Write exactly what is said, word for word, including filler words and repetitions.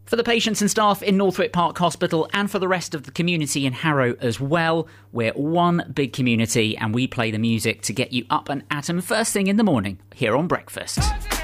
For the patients and staff in Northwick Park Hospital and for the rest of the community in Harrow as well, we're one big community and we play the music to get you up and at 'em first thing in the morning here on Breakfast.